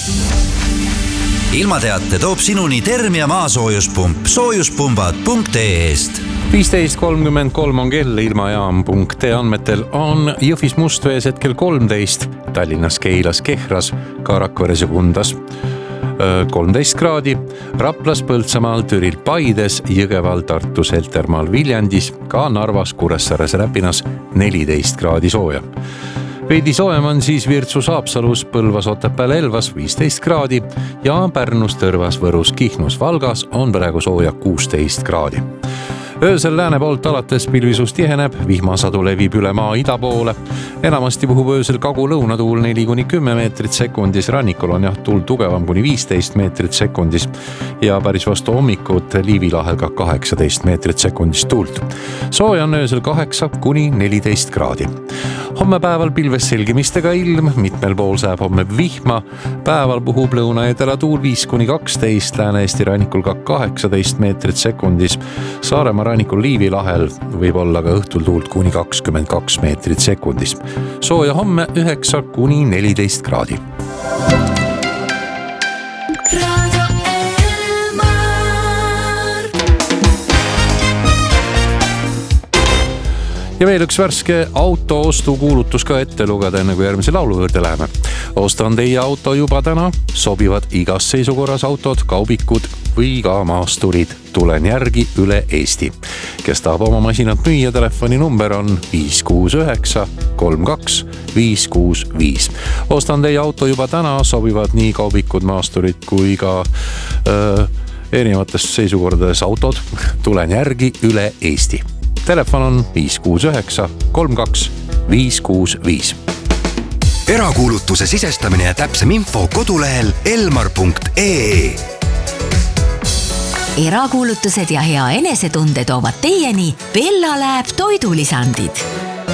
Ilmateate toob sinuni Termia maasoojuspump soojuspumbad.ee-st. 15.33 on kell, ilmajaam.ee andmetel on Jõhvis Mustvees hetkel 13, Tallinnas, Keilas, Kehras, ka Rakveres ja Kundas 13 kraadi, Raplas, Põltsamaal, Türil, Paides, Jõgeval, Tartus, Heltermaal, Viljandis, ka Narvas, Kuressaares, Räpinas 14 kraadi sooja. Veidi soojem on siis Virtsus, Haapsalus, Põlvas, Otepääl, Elvas 15 kraadi ja Pärnus, Tõrvas, Võrus, Kihnus, Valgas on praegu sooja 16 kraadi. Öösel lääne poolt alates pilvisus tiheneb, vihmasadu levib üle maa ida poole. Enamasti puhub öösel kagu-lõunatuul 4-10 meetrit sekundis, rannikul on tuul tugevam kuni 15 meetrit sekundis ja päris vastu hommikut Liivi lahel ka 18 meetrit sekundis tuult. Sooja on öösel 8-14 kraadi. Homme päeval pilves selgimistega ilm, mitmel pool sääb homme vihma, päeval puhub lõuna-edela tuul 5-12, Lääne-Eesti rannikul ka 18 meetrit sekundis, Saaremaa rannikul Liivi lahel võib olla ka õhtul tuult kuni 22 meetrit sekundis. Sooja homme 9-14 kraadi. Ja veel üks värske auto ostu kuulutus ka ette lugeda, enne kui järgmise laulu juurde läheme. Ostan teie auto juba täna, sobivad igas seisukorras autod, kaubikud või ka maasturid. Tulen järgi üle Eesti. Kes tahab oma masinat müüa, telefoni number on 569 32 565. Ostan teie auto juba täna, sobivad nii kaubikud, maasturid kui ka erinevates seisukordades autod. Tulen järgi üle Eesti. Telefon on 569 32 565. Erakuulutuse sisestamine ja täpsem info kodulehel elmar.ee. Erakuulutused ja hea enesetunde toovad teieni Bella Lab toidulisandid.